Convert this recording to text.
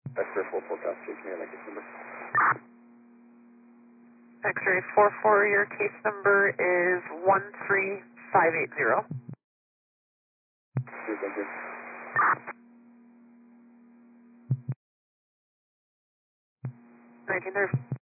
X-ray 44 Pastor, can you have that case number? X-ray 44, your case number is 13580. Thank you. 1930.